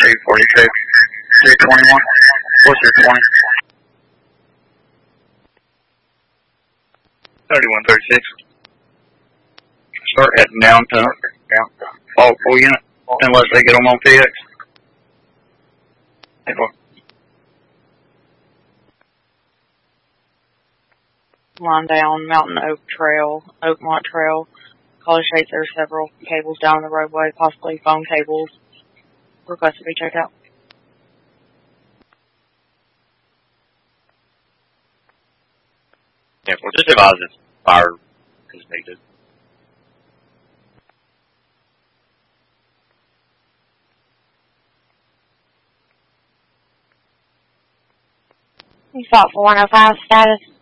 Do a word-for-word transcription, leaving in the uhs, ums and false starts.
three forty-two, three twenty-one, four three twenty. thirty-one thirty-six. Start heading down to down. All full unit, unless they get them on P X. Line down Mountain Oak Trail, Oakmont Trail. College States, there are several cables down the roadway, possibly phone cables. Request to be checked out. Yeah, we'll just advise if fire is needed. You fought for one oh five status.